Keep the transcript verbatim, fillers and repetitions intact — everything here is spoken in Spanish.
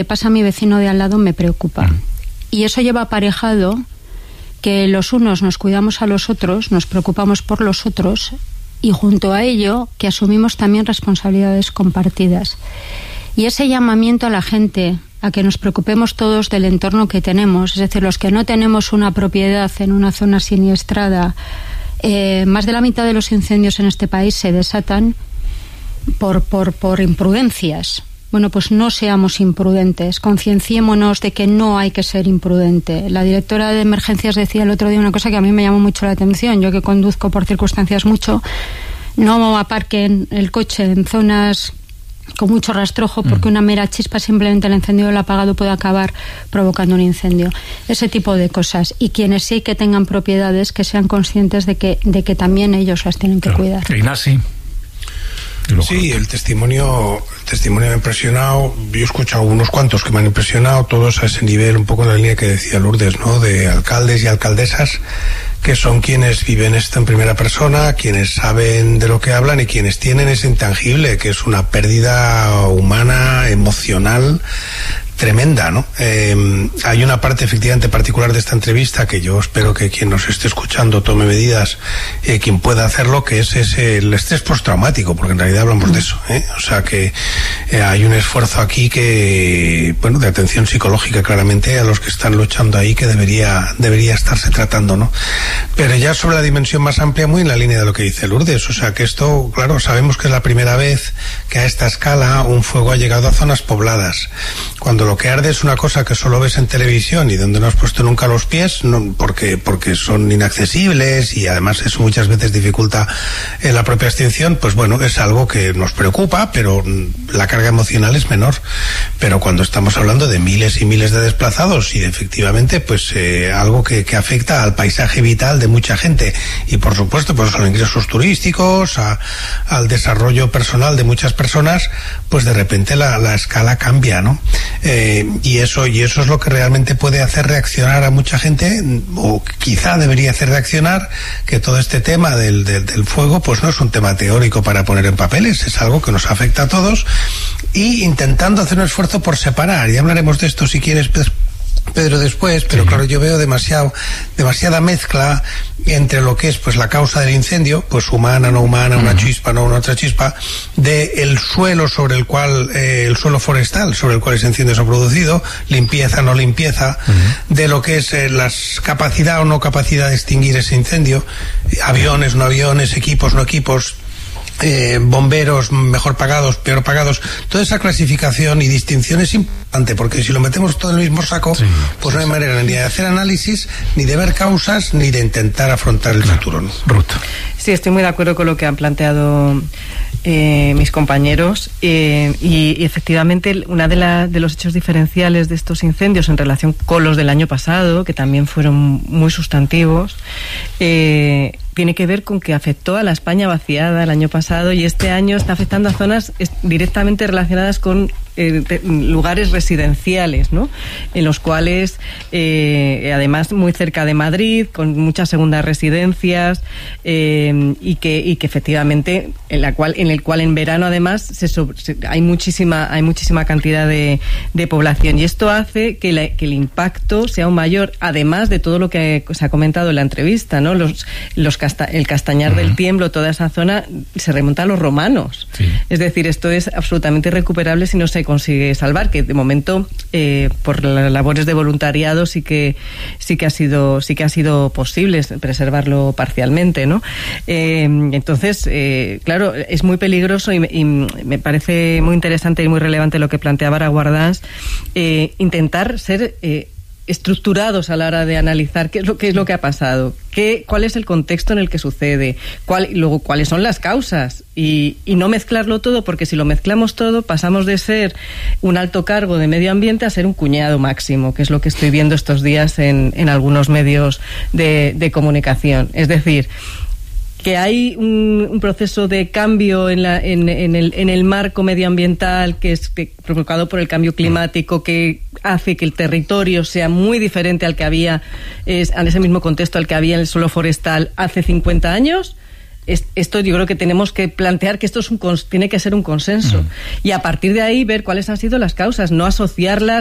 que pasa a mi vecino de al lado me preocupa. Mm. Y eso lleva aparejado que los unos nos cuidamos a los otros, nos preocupamos por los otros, y junto a ello que asumimos también responsabilidades compartidas. Y ese llamamiento a la gente a que nos preocupemos todos del entorno que tenemos, es decir, los que no tenemos una propiedad en una zona siniestrada, eh, más de la mitad de los incendios en este país se desatan por, por, por imprudencias. Bueno, pues no seamos imprudentes, concienciémonos de que no hay que ser imprudente. La directora de emergencias decía el otro día una cosa que a mí me llamó mucho la atención. Yo que conduzco por circunstancias mucho, no aparquen el coche en zonas con mucho rastrojo porque una mera chispa, simplemente el encendido o el apagado, puede acabar provocando un incendio. Ese tipo de cosas. Y quienes sí que tengan propiedades, que sean conscientes de que, de que también ellos las tienen que claro. cuidar. Ignasi. Sí, el testimonio, el testimonio me ha impresionado. Yo he escuchado unos cuantos que me han impresionado, todos a ese nivel, un poco en la línea que decía Lourdes, ¿no? De alcaldes y alcaldesas que son quienes viven esto en primera persona, quienes saben de lo que hablan y quienes tienen ese intangible, que es una pérdida humana, emocional, tremenda, ¿no? Eh, hay una parte efectivamente particular de esta entrevista que yo espero que quien nos esté escuchando tome medidas, eh, quien pueda hacerlo, que es ese, el estrés postraumático, porque en realidad hablamos de eso, ¿eh? O sea que eh, hay un esfuerzo aquí que, bueno, de atención psicológica claramente a los que están luchando ahí, que debería, debería estarse tratando, ¿no? Pero ya sobre la dimensión más amplia, muy en la línea de lo que dice Lourdes, o sea que esto, claro, sabemos que es la primera vez que a esta escala un fuego ha llegado a zonas pobladas. Cuando lo que arde es una cosa que solo ves en televisión y donde no has puesto nunca los pies, no, porque, porque son inaccesibles y además eso muchas veces dificulta eh, la propia extinción, pues bueno, es algo que nos preocupa, pero la carga emocional es menor. Pero cuando estamos hablando de miles y miles de desplazados y de, efectivamente pues eh, algo que, que afecta al paisaje vital de mucha gente y por supuesto pues a los ingresos turísticos, a, al desarrollo personal de muchas personas, pues de repente la, la escala cambia, ¿no? Eh, y eso y eso es lo que realmente puede hacer reaccionar a mucha gente, o quizá debería hacer reaccionar, que todo este tema del, del, del fuego pues no es un tema teórico para poner en papeles, es algo que nos afecta a todos, y intentando hacer un esfuerzo por separar, y hablaremos de esto si quieres, Pedro, después, pero sí. Claro, yo veo demasiado, demasiada mezcla entre lo que es pues la causa del incendio, pues humana, no humana, una uh-huh. chispa, no una otra chispa, de el suelo sobre el cual, eh, el suelo forestal sobre el cual ese incendio se ha producido, limpieza, no limpieza, uh-huh. de lo que es eh, la capacidad o no capacidad de extinguir ese incendio, aviones, no aviones, equipos, no equipos, Eh, bomberos mejor pagados, peor pagados. Toda esa clasificación y distinción es importante, porque si lo metemos todo en el mismo saco, sí, pues sí, no hay manera ni de hacer análisis, ni de ver causas, ni de intentar afrontar el claro. futuro, ¿no? Ruth. Sí, estoy muy de acuerdo con lo que han planteado eh, mis compañeros eh, y, y efectivamente una de, la, de los hechos diferenciales de estos incendios en relación con los del año pasado, que también fueron muy sustantivos, eh, tiene que ver con que afectó a la España vaciada el año pasado, y este año está afectando a zonas directamente relacionadas con eh, lugares residenciales, ¿no? En los cuales, eh, además muy cerca de Madrid, con muchas segundas residencias, eh, y que y que efectivamente en la cual en el cual en verano además se, sobre, se hay muchísima hay muchísima cantidad de, de población, y esto hace que, la, que el impacto sea aún mayor, además de todo lo que se ha comentado en la entrevista, ¿no? Los los Casta- el Castañar uh-huh. del Tiemblo, toda esa zona se remonta a los romanos. Sí. Es decir, esto es absolutamente irrecuperable si no se consigue salvar, que de momento eh, por las labores de voluntariado sí que sí que ha sido sí que ha sido posible preservarlo parcialmente, ¿no? Eh, entonces, eh, claro, es muy peligroso, y, y me parece muy interesante y muy relevante lo que planteaba Araguardans, eh, intentar ser eh, estructurados a la hora de analizar qué es lo, qué es lo que ha pasado, qué, cuál es el contexto en el que sucede, cuál, luego cuáles son las causas, y, y no mezclarlo todo, porque si lo mezclamos todo pasamos de ser un alto cargo de medio ambiente a ser un cuñado máximo, que es lo que estoy viendo estos días en, en algunos medios de, de comunicación. Es decir, que hay un, un proceso de cambio en, la, en, en, el, en el marco medioambiental que es que, provocado por el cambio climático, que hace que el territorio sea muy diferente al que había, es, en ese mismo contexto al que había en el suelo forestal hace cincuenta años. esto yo creo que tenemos que plantear que esto es un tiene que ser un consenso. Mm. Y a partir de ahí ver cuáles han sido las causas, no asociarlas